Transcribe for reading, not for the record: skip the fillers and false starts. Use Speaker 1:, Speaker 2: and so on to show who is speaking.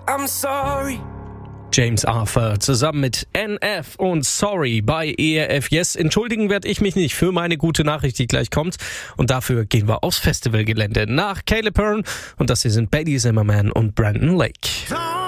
Speaker 1: I'm sorry.
Speaker 2: James Arthur zusammen mit NF und Sorry bei ERF Yes. Entschuldigen werde ich mich nicht für meine gute Nachricht, die gleich kommt. Und dafür gehen wir aufs Festivalgelände nach Caleb Hearn. Und das hier sind Betty Zimmerman und Brandon Lake.